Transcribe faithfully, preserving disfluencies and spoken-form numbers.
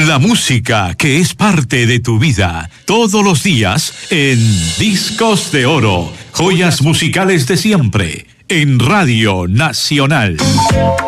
La música que es parte de tu vida, todos los días en Discos de Oro, joyas musicales de siempre, en Radio Nacional.